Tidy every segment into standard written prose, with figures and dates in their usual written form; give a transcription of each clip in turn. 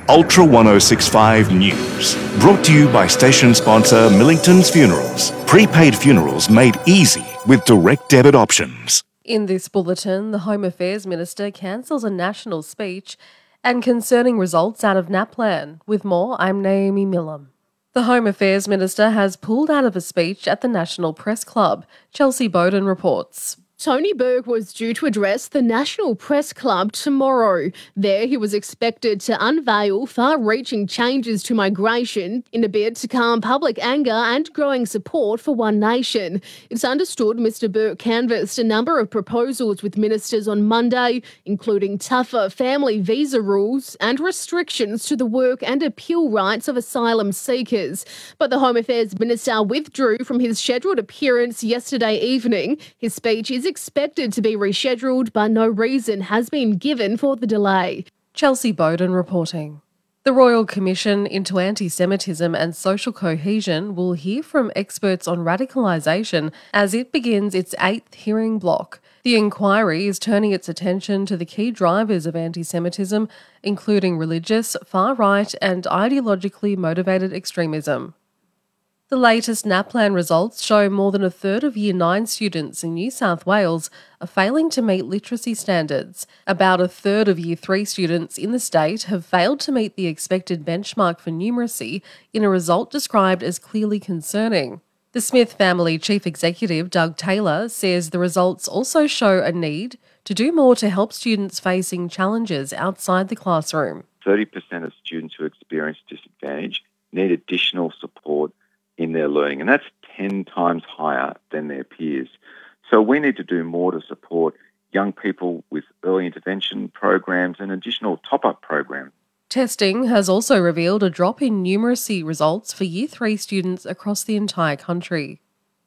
Ultra 1065 News. Brought to you by station sponsor Millington's Funerals. Prepaid funerals made easy with direct debit options. In this bulletin, the Home Affairs Minister cancels a national speech and concerning results out of NAPLAN. With more, I'm Naomi Millam. The Home Affairs Minister has pulled out of a speech at the National Press Club. Chelsea Bowden reports. Tony Burke was due to address the National Press Club tomorrow. There, he was expected to unveil far-reaching changes to migration in a bid to calm public anger and growing support for One Nation. It's understood Mr Burke canvassed a number of proposals with ministers on Monday, including tougher family visa rules and restrictions to the work and appeal rights of asylum seekers. But the Home Affairs Minister withdrew from his scheduled appearance yesterday evening. His speech is expected to be rescheduled, but no reason has been given for the delay. Chelsea Bowden reporting. The Royal Commission into Anti-Semitism and Social Cohesion will hear from experts on radicalisation as it begins its 8th hearing block. The inquiry is turning its attention to the key drivers of anti-Semitism, including religious, far-right and ideologically motivated extremism. The latest NAPLAN results show more than a third of Year 9 students in New South Wales are failing to meet literacy standards. About a third of Year 3 students in the state have failed to meet the expected benchmark for numeracy in a result described as clearly concerning. The Smith family chief executive, Doug Taylor, says the results also show a need to do more to help students facing challenges outside the classroom. 30% of students who experience disadvantage need additional support in their learning, and that's 10 times higher than their peers. So we need to do more to support young people with early intervention programs and additional top-up programs. Testing has also revealed a drop in numeracy results for Year 3 students across the entire country.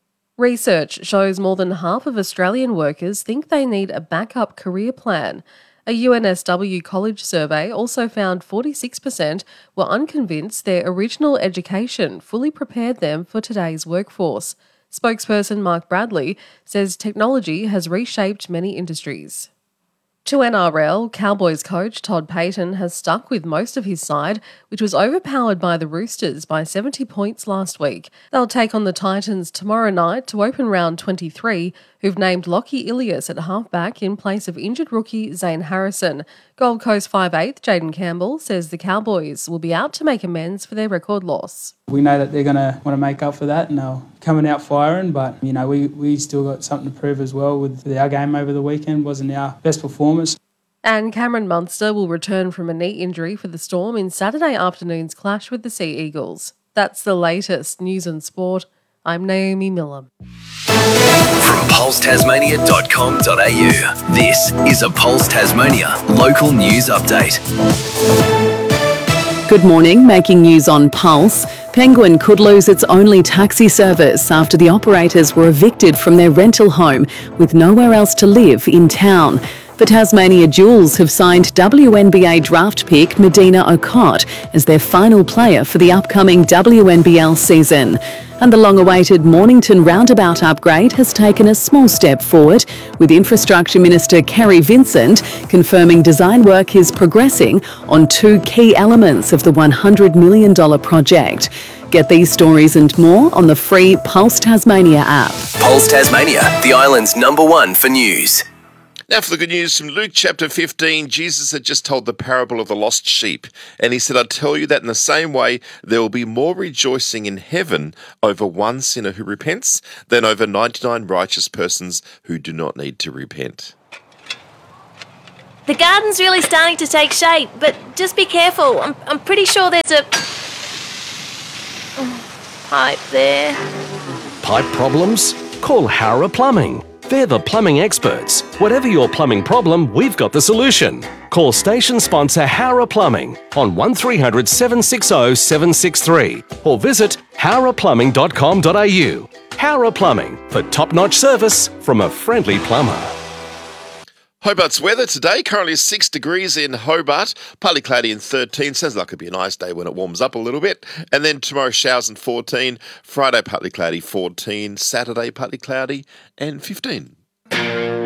Research shows more than half of Australian workers think they need a backup career plan. A UNSW college survey also found 46% were unconvinced their original education fully prepared them for today's workforce. Spokesperson Mark Bradley says technology has reshaped many industries. To NRL, Cowboys coach Todd Payten has stuck with most of his side, which was overpowered by the Roosters by 70 points last week. They'll take on the Titans tomorrow night to open round 23, who've named Lockie Ilias at halfback in place of injured rookie Zane Harrison. Gold Coast 5'8" Jaden Campbell says the Cowboys will be out to make amends for their record loss. We know that they're going to want to make up for that and they're coming out firing, but we still got something to prove as well with our game over the weekend. Wasn't our best performance. And Cameron Munster will return from a knee injury for the Storm in Saturday afternoon's clash with the Sea Eagles. That's the latest news and sport. I'm Naomi Millam. From pulsetasmania.com.au, this is a Pulse Tasmania local news update. Good morning, making news on Pulse. Penguin could lose its only taxi service after the operators were evicted from their rental home with nowhere else to live in town. The Tasmania Jewels have signed WNBA draft pick Medina Okot as their final player for the upcoming WNBL season. And the long-awaited Mornington roundabout upgrade has taken a small step forward, with Infrastructure Minister Kerry Vincent confirming design work is progressing on two key elements of the $100 million project. Get these stories and more on the free Pulse Tasmania app. Pulse Tasmania, the island's #1 for news. Now for the good news from Luke chapter 15, Jesus had just told the parable of the lost sheep, and he said, I tell you that in the same way there will be more rejoicing in heaven over one sinner who repents than over 99 righteous persons who do not need to repent. The garden's really starting to take shape, but just be careful. I'm pretty sure there's a pipe there. Pipe problems? Call Howrah Plumbing. They're the plumbing experts. Whatever your plumbing problem, we've got the solution. Call station sponsor Howrah Plumbing on 1300 760 763 or visit howrahplumbing.com.au. Howrah Plumbing for top-notch service from a friendly plumber. Hobart's weather today, currently 6 degrees in Hobart, partly cloudy and 13. Sounds like it'll be a nice day when it warms up a little bit. And then tomorrow, showers and 14. Friday, partly cloudy, 14. Saturday, partly cloudy and 15.